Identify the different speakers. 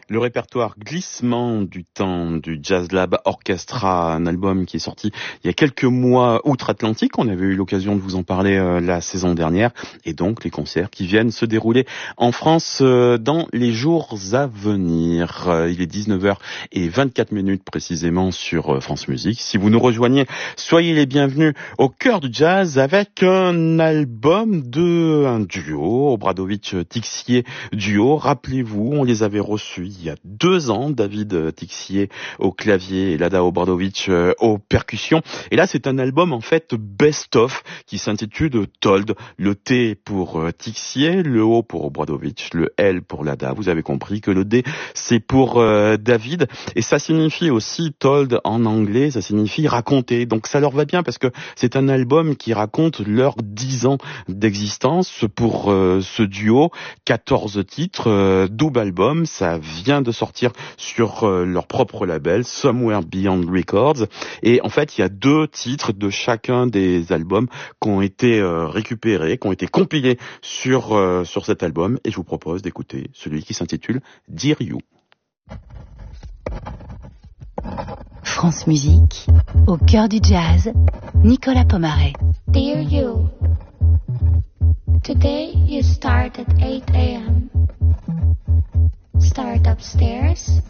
Speaker 1: Le répertoire Glissement du temps du Jazz Lab Orchestra, un album qui est sorti il y a quelques mois outre-Atlantique. On avait eu l'occasion de vous en parler la saison dernière. Et donc les concerts qui viennent se dérouler en France dans les jours à venir. Il est 19h24 précisément sur France Musique. Si vous nous rejoignez, soyez les bienvenus au cœur du jazz avec un album de un duo, Obradovic-Tixier duo. Rappelez-vous, on les avait reçus il y a 2 ans, David Tixier au clavier et Lada Obradovic aux percussions. Et là, c'est un album en fait best-of qui s'intitule Told. Le T pour Tixier, le O pour Obradovic, le L pour Lada. Vous avez compris que le D, c'est pour David. Et ça signifie aussi Told en anglais, ça signifie raconter. Donc ça leur va bien parce que c'est un album qui raconte leurs 10 ans d'existence pour ce duo. 14 titres, double album, ça vient de sortir sur leur propre label, Somewhere Beyond Records. Et en fait, il y a 2 titres de chacun des albums qui ont été récupérés, qui ont été compilés sur cet album. Et je vous propose d'écouter celui qui s'intitule Dear You.
Speaker 2: France Musique, au cœur du jazz, Nicolas Pomaret.
Speaker 3: Dear you, today you start at 8 a.m. Start upstairs,